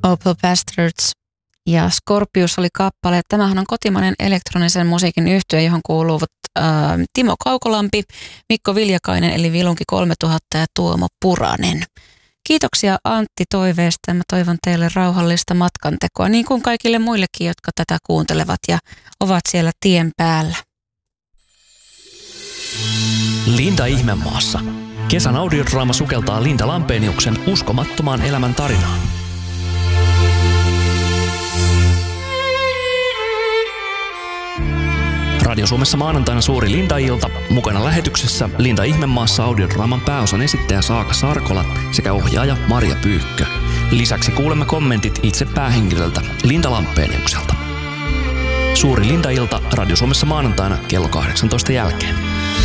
Opal Bastards ja Scorpius oli kappale. Tämähän on kotimainen elektronisen musiikin yhtye, johon kuuluvat Timo Kaukolampi, Mikko Viljakainen eli Vilunki 3000 ja Tuomo Puranen. Kiitoksia Antti toiveesta. Mä toivon teille rauhallista matkantekoa, niin kuin kaikille muillekin, jotka tätä kuuntelevat ja ovat siellä tien päällä. Linda Ihmemaassa. Kesän audiodraama sukeltaa Linda Lampeniuksen uskomattomaan elämän tarinaan. Radio Suomessa maanantaina suuri Linda-ilta. Mukana lähetyksessä Linda Ihmemaassa audiodraaman pääosan esittäjä Saaka Sarkola sekä ohjaaja Marja Pyykkö. Lisäksi kuulemme kommentit itse päähenkilöltä Linda Lampeniukselta. Suuri Linda-ilta Radio Suomessa maanantaina kello 18 jälkeen.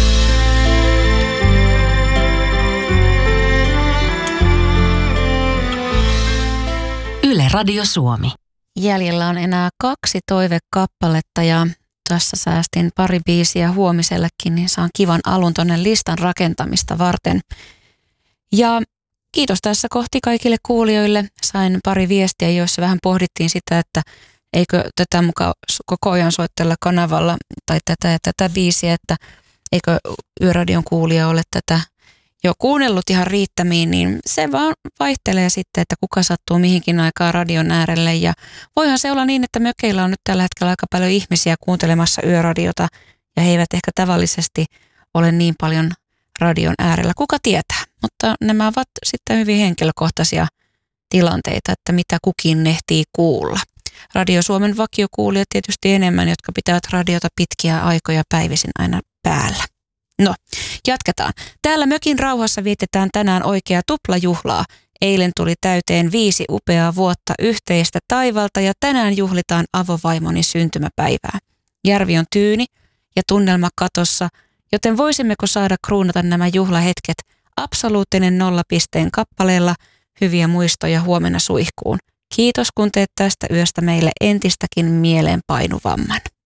Yle Radio Suomi. Jäljellä on enää 2 toivekappaletta ja tässä säästin pari biisiä huomisellekin, niin saan kivan alun tonne listan rakentamista varten. Ja kiitos tässä kohti kaikille kuulijoille. Sain pari viestiä, joissa vähän pohdittiin sitä, että eikö tätä mukaan koko ajan soittella kanavalla tai tätä biisiä, että eikö Yöradion kuulija ole tätä jo kuunnellut ihan riittämiin, niin se vaan vaihtelee sitten, että kuka sattuu mihinkin aikaan radion äärelle. Ja voihan se olla niin, että mökeillä on nyt tällä hetkellä aika paljon ihmisiä kuuntelemassa yöradiota ja he eivät ehkä tavallisesti ole niin paljon radion äärellä. Kuka tietää? Mutta nämä ovat sitten hyvin henkilökohtaisia tilanteita, että mitä kukin nehtii kuulla. Radio Suomen vakiokuulijat tietysti enemmän, jotka pitävät radiota pitkiä aikoja päivisin aina päällä. No, jatketaan. Täällä mökin rauhassa vietetään tänään oikeaa tuplajuhlaa. Eilen tuli täyteen 5 upeaa vuotta yhteistä taivalta ja tänään juhlitaan avovaimoni syntymäpäivää. Järvi on tyyni ja tunnelma katossa, joten voisimmeko saada kruunata nämä juhlahetket absoluuttinen 0 pisteen kappaleella hyviä muistoja huomenna suihkuun. Kiitos kun teet tästä yöstä meille entistäkin mieleenpainuvamman.